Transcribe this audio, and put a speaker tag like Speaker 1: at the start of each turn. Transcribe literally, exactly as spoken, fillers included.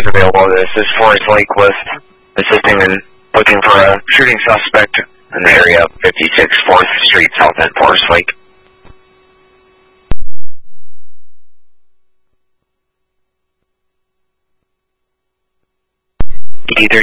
Speaker 1: available. This is Forest Lake with assisting in looking for a shooting suspect in the area of fifty-six fourth Street, South End, Forest Lake. Either